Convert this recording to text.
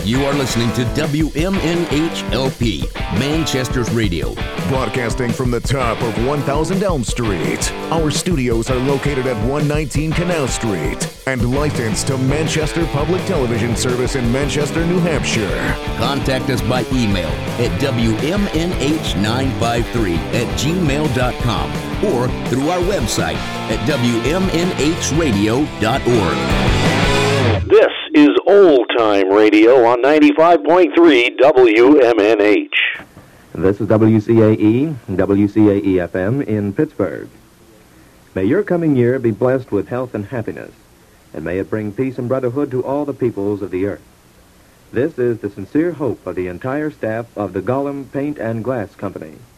You are listening to WMNHLP, Manchester's radio. Broadcasting from the top of 1000 Elm Street. Our studios are located at 119 Canal Street and licensed to Manchester Public Television Service in Manchester, New Hampshire. Contact us by email at WMNH953@gmail.com or through our website at WMNHradio.org. This is Old Time Radio on 95.3 WMNH. This is WCAE, WCAE-FM in Pittsburgh. May your coming year be blessed with health and happiness, and may it bring peace and brotherhood to all the peoples of the earth. This is the sincere hope of the entire staff of the Gollum Paint and Glass Company.